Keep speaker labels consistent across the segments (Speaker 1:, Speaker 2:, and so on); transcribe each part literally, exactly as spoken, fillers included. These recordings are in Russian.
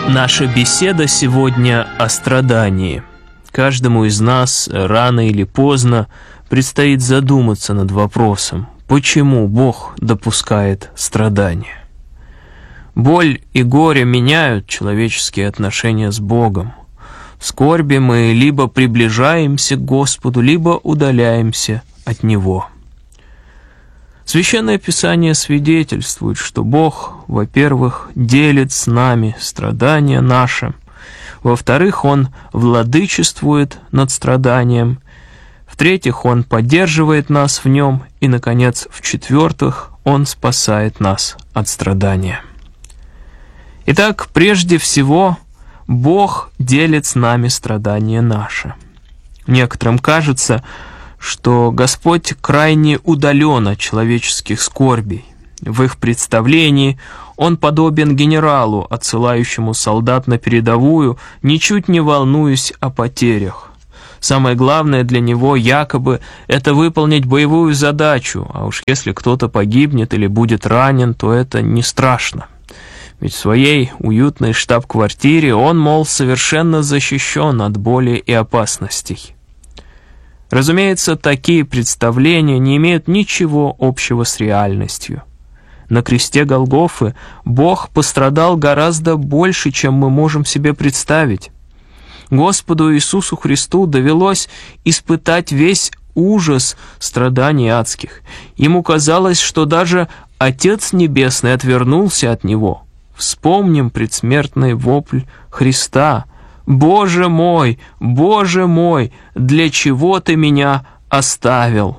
Speaker 1: Наша беседа сегодня о страдании. Каждому из нас рано или поздно предстоит задуматься над вопросом, почему Бог допускает страдания. Боль и горе меняют человеческие отношения с Богом. В скорби мы либо приближаемся к Господу, либо удаляемся от Него. Священное Писание свидетельствует, что Бог, во-первых, делит с нами страдания наши, во-вторых, Он владычествует над страданием, в-третьих, Он поддерживает нас в нем, и, наконец, в-четвертых, Он спасает нас от страдания. Итак, прежде всего, Бог делит с нами страдания наши. Некоторым кажется, что Господь крайне удален от человеческих скорбей. В их представлении Он подобен генералу, отсылающему солдат на передовую, ничуть не волнуясь о потерях. Самое главное для него якобы это выполнить боевую задачу, а уж если кто-то погибнет или будет ранен, то это не страшно. Ведь в своей уютной штаб-квартире он, мол, совершенно защищен от боли и опасностей. Разумеется, такие представления не имеют ничего общего с реальностью. На кресте Голгофы Бог пострадал гораздо больше, чем мы можем себе представить. Господу Иисусу Христу довелось испытать весь ужас страданий адских. Ему казалось, что даже Отец Небесный отвернулся от Него. Вспомним предсмертный вопль Христа: «Боже мой, Боже мой, для чего Ты меня оставил?»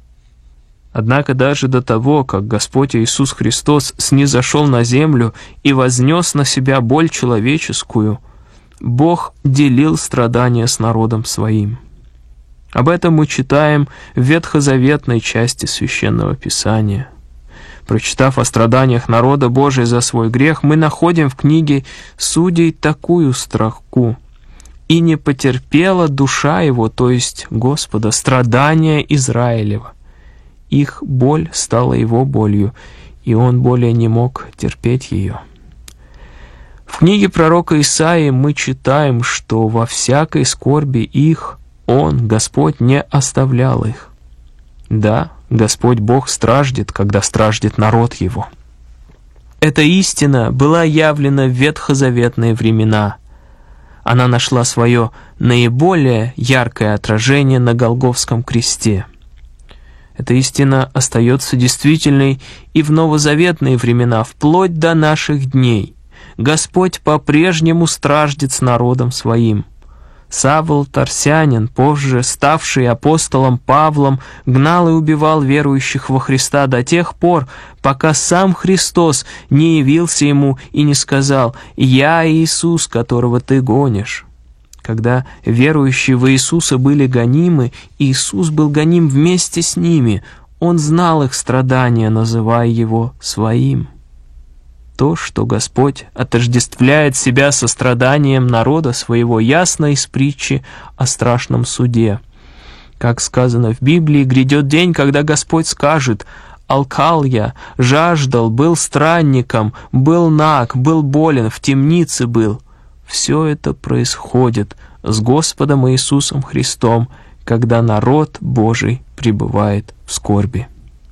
Speaker 1: Однако даже до того, как Господь Иисус Христос снизошел на землю и вознес на себя боль человеческую, Бог делил страдания с народом Своим. Об этом мы читаем в ветхозаветной части Священного Писания. Прочитав о страданиях народа Божия за свой грех, мы находим в книге Судей такую строку: «И не потерпела душа его, то есть Господа, страдания Израилева. Их боль стала его болью, и он более не мог терпеть ее». В книге пророка Исаии мы читаем, что во всякой скорби их Он, Господь, не оставлял их. Да, Господь Бог страждет, когда страждет народ Его. Эта истина была явлена в ветхозаветные времена. Она нашла свое наиболее яркое отражение на Голгофском кресте. Эта истина остается действительной и в новозаветные времена, вплоть до наших дней. Господь по-прежнему страждет с народом Своим. Савл Тарсянин, позже ставший апостолом Павлом, гнал и убивал верующих во Христа до тех пор, пока сам Христос не явился ему и не сказал: «Я Иисус, которого ты гонишь». Когда верующие в Иисуса были гонимы, Иисус был гоним вместе с ними. Он знал их страдания, называя Его Своим. То, что Господь отождествляет себя со страданием народа Своего, ясно из притчи о страшном суде. Как сказано в Библии, грядет день, когда Господь скажет: «Алкал я, жаждал, был странником, был наг, был болен, в темнице был». Все это происходит с Господом Иисусом Христом, когда народ Божий пребывает в скорби.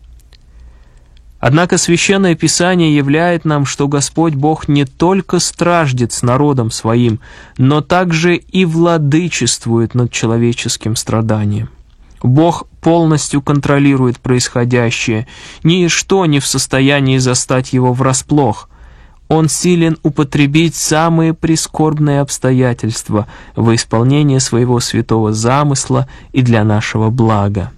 Speaker 1: Однако Священное Писание являет нам, что Господь Бог не только страждет с народом Своим, но также и владычествует над человеческим страданием. Бог полностью контролирует происходящее, ничто не в состоянии застать Его врасплох. Он силен употребить самые прискорбные обстоятельства во исполнение Своего святого замысла и для нашего блага.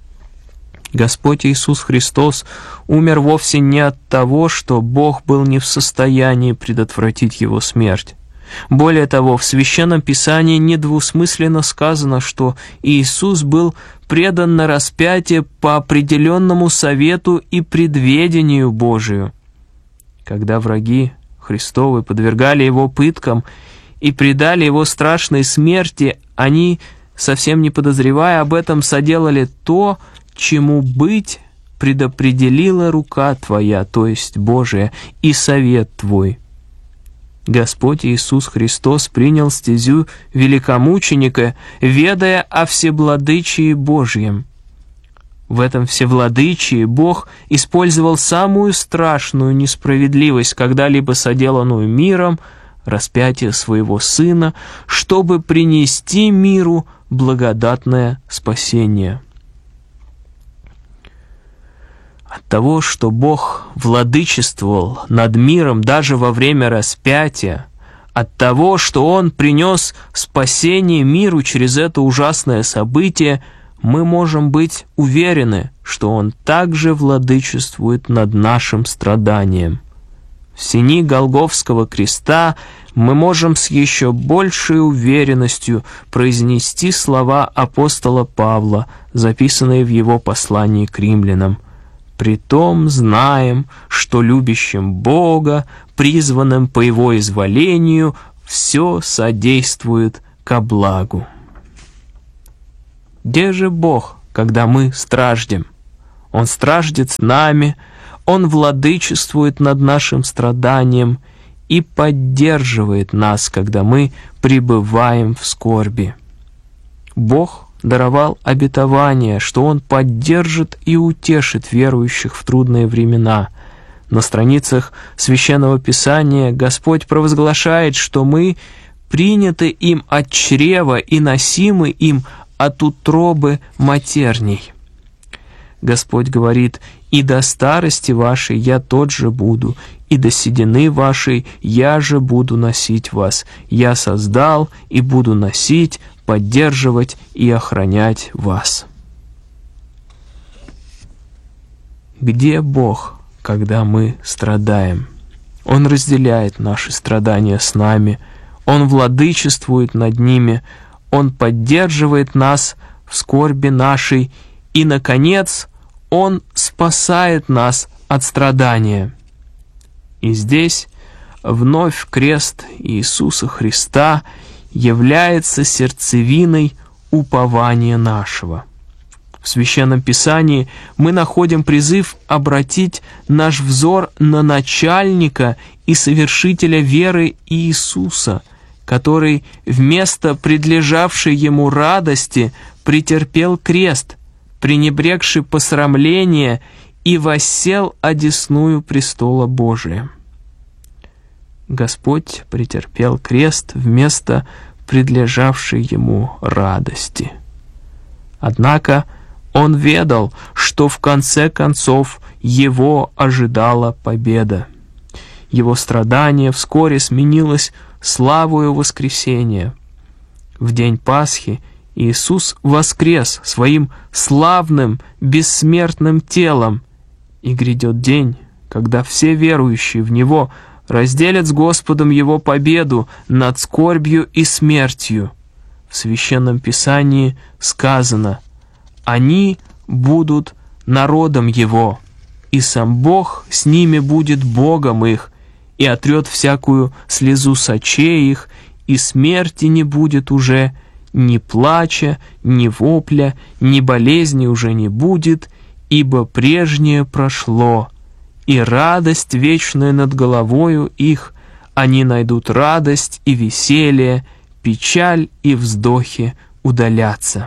Speaker 1: Господь Иисус Христос умер вовсе не от того, что Бог был не в состоянии предотвратить Его смерть. Более того, в Священном Писании недвусмысленно сказано, что Иисус был предан на распятие по определенному совету и предведению Божию. Когда враги Христовы подвергали Его пыткам и предали Его страшной смерти, они, совсем не подозревая об этом, соделали то, чему быть предопределила рука Твоя, то есть Божия, и совет Твой. Господь Иисус Христос принял стезю великомученика, ведая о всевладычии Божьем. В этом всевладычии Бог использовал самую страшную несправедливость, когда-либо соделанную миром, распятие своего Сына, чтобы принести миру благодатное спасение. От того, что Бог владычествовал над миром даже во время распятия, от того, что Он принес спасение миру через это ужасное событие, мы можем быть уверены, что Он также владычествует над нашим страданием. В сени Голгофского креста мы можем с еще большей уверенностью произнести слова апостола Павла, записанные в его послании к римлянам. «Притом знаем, что любящим Бога, призванным по Его изволению, все содействует ко благу». Где же Бог, когда мы страждем? Он страждет с нами, Он владычествует над нашим страданием и поддерживает нас, когда мы пребываем в скорби. Бог даровал обетование, что Он поддержит и утешит верующих в трудные времена. На страницах Священного Писания Господь провозглашает, что мы приняты им от чрева и носимы им от утробы матерней. Господь говорит: «И до старости вашей я тот же буду, и до седины вашей я же буду носить вас. Я создал и буду носить, поддерживать и охранять вас». Где Бог, когда мы страдаем? Он разделяет наши страдания с нами, Он владычествует над ними, Он поддерживает нас в скорби нашей, и, наконец, Он спасает нас от страдания. И здесь вновь крест Иисуса Христа является сердцевиной упования нашего. В Священном Писании мы находим призыв обратить наш взор на начальника и совершителя веры Иисуса, который вместо предлежавшей Ему радости претерпел крест, пренебрегший посрамление, и воссел одесную престола Божия. Господь претерпел крест вместо предлежавшей Ему радости. Однако Он ведал, что в конце концов Его ожидала победа. Его страдание вскоре сменилось славою воскресения. В день Пасхи Иисус воскрес своим славным, бессмертным телом, и грядет день, когда все верующие в Него разделят с Господом Его победу над скорбью и смертью. В Священном Писании сказано: «Они будут народом Его, и сам Бог с ними будет Богом их, и отрет всякую слезу с очей их, и смерти не будет уже, ни плача, ни вопля, ни болезни уже не будет, ибо прежнее прошло, и радость вечная над головою их, они найдут радость и веселье, печаль и вздохи удалятся».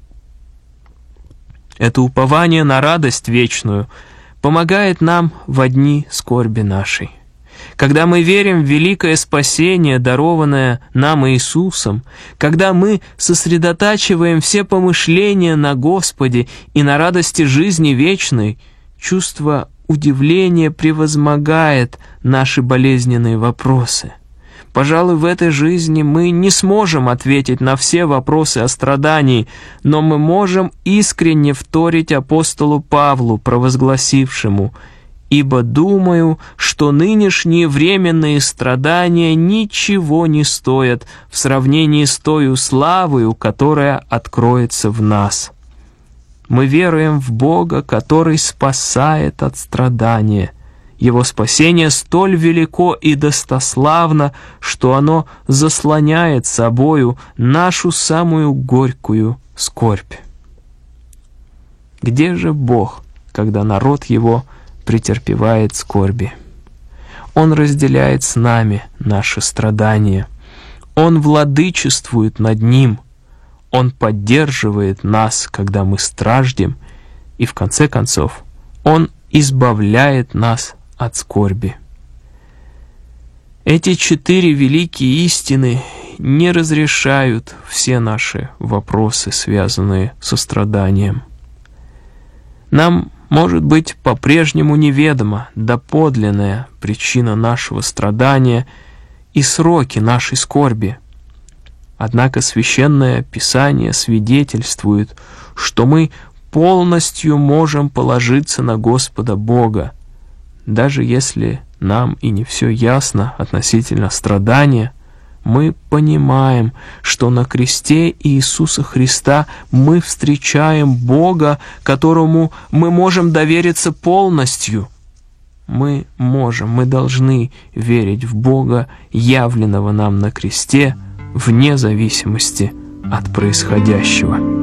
Speaker 1: Это упование на радость вечную помогает нам во дни скорби нашей. Когда мы верим в великое спасение, дарованное нам Иисусом, когда мы сосредотачиваем все помышления на Господе и на радости жизни вечной, чувство удивления превозмогает наши болезненные вопросы. Пожалуй, в этой жизни мы не сможем ответить на все вопросы о страдании, но мы можем искренне вторить апостолу Павлу, провозгласившему: «Ибо думаю, что нынешние временные страдания ничего не стоят в сравнении с тою славою, которая откроется в нас». Мы веруем в Бога, который спасает от страдания. Его спасение столь велико и достославно, что оно заслоняет собою нашу самую горькую скорбь. Где же Бог, когда народ Его претерпевает скорби? Он разделяет с нами наши страдания. Он владычествует над ним. Он поддерживает нас, когда мы страждем, и в конце концов Он избавляет нас от скорби. Эти четыре великие истины не разрешают все наши вопросы, связанные со страданием. Нам, может быть, по-прежнему неведома доподлинная причина нашего страдания и сроки нашей скорби. Однако Священное Писание свидетельствует, что мы полностью можем положиться на Господа Бога, даже если нам и не все ясно относительно страдания. Мы понимаем, что на кресте Иисуса Христа мы встречаем Бога, которому мы можем довериться полностью. Мы можем, мы должны верить в Бога, явленного нам на кресте, вне зависимости от происходящего.